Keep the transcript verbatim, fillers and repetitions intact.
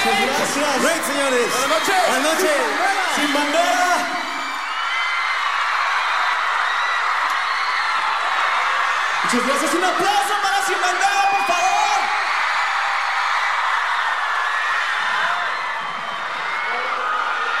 gracias. Great, señores. Buenas noches. Buenas noches. Sin bandera. Muchas gracias. Un aplauso para Sin Bandera, por favor.